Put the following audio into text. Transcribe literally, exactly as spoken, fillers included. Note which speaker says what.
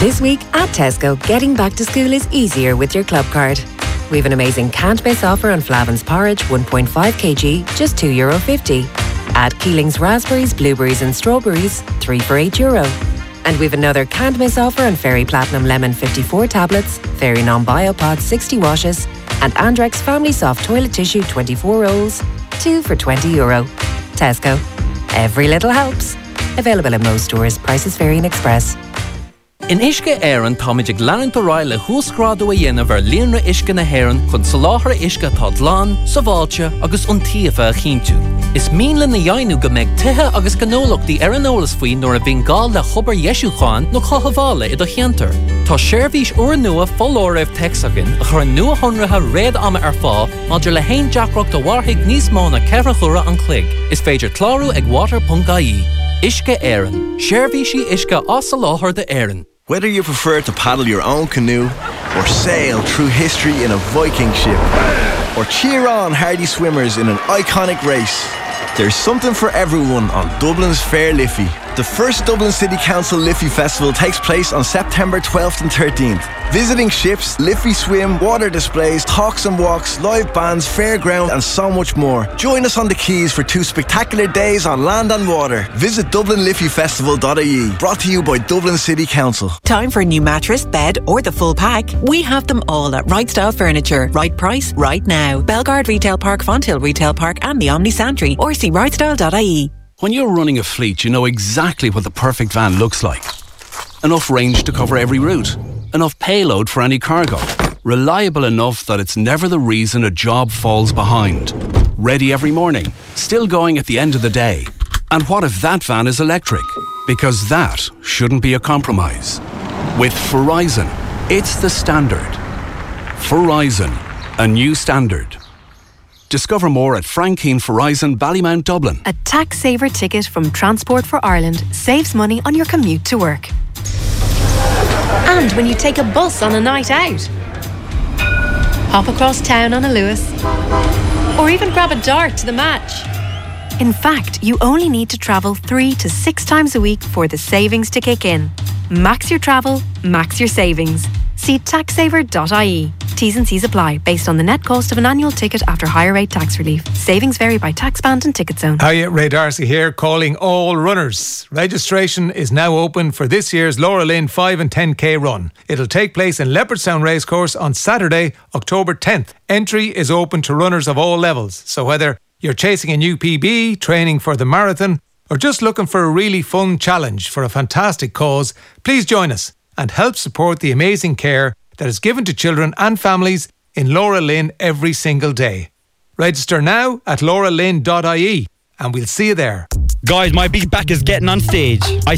Speaker 1: This week at Tesco, getting back to school is easier with your club card. We have an amazing can't miss offer on Flavin's porridge, one point five kilograms, just two euro fifty. Add Keeling's raspberries, blueberries and strawberries, three for eight euro. And we've another can't miss offer on Fairy Platinum Lemon fifty-four tablets, Fairy Non-Biopod sixty washes, and Andrex Family Soft Toilet Tissue twenty-four rolls, two for twenty euro. Tesco. Every little helps. Available in most stores. Prices vary in Express.
Speaker 2: In Ishke Éireann táid ag leanúint O'Reilly húsgrádú a dhéanamh ar líonra Ishke na hÉireann chun soláthar Ishke tá dlán, sa bháilte agus iontaofa a chinntiú. Is míle na dhéanú go mbeidh tithe agus gnólachtaí ar an eolas faoin nuair a bhíonn gá le chobar Yesúcháin nó chothabhála i do cheantar. Tá seirbhís uair nua fóláir raibh texagan a chur nua honratha réad ama ar fá maidir le haon deacracht a bharthaigh níos mó na ceithre chura an clig. Is féidir clárú ag water dot I E. Ishke Éireann. Seirbhísí Ishke as sa láthair de Éireann.
Speaker 3: Whether you prefer to paddle your own canoe or sail through history in a Viking ship or cheer on hardy swimmers in an iconic race, there's something for everyone on Dublin's Fair Liffey. The first Dublin City Council Liffey Festival takes place on September twelfth and thirteenth. Visiting ships, Liffey swim, water displays, talks and walks, live bands, fairground and so much more. Join us on the quays for two spectacular days on land and water. Visit dublin liffey festival dot I E. Brought to you by Dublin City Council.
Speaker 4: Time for a new mattress, bed or the full pack? We have them all at Right Style Furniture. Right price, right now. Belgard Retail Park, Fonthill Retail Park and the Omni Santry, or see right style dot I E.
Speaker 5: When you're running a fleet, you know exactly what the perfect van looks like. Enough range to cover every route. Enough payload for any cargo. Reliable enough that it's never the reason a job falls behind. Ready every morning. Still going at the end of the day. And what if that van is electric? Because that shouldn't be a compromise. With Verizon, it's the standard. Verizon, a new standard. Discover more at Frank Keane Verizon Ballymount Dublin.
Speaker 6: A tax saver ticket from Transport for Ireland saves money on your commute to work. And when you take a bus on a night out. Hop across town on a Lewis. Or even grab a dart to the match. In fact, you only need to travel three to six times a week for the savings to kick in. Max your travel, max your savings. See tax saver dot I E. T's and C's apply based on the net cost of an annual ticket after higher rate tax relief. Savings vary by tax band and ticket zone.
Speaker 7: Hiya, Ray Darcy here, calling all runners. Registration is now open for this year's Laura Lynn five and ten K run. It'll take place in Leopardstown Racecourse on Saturday, October tenth. Entry is open to runners of all levels. So whether you're chasing a new P B, training for the marathon, or just looking for a really fun challenge for a fantastic cause, please join us and help support the amazing care that is given to children and families in Laura Lynn every single day. Register now at laura lynn dot I E and we'll see you there.
Speaker 8: Guys, my big back is getting on stage. I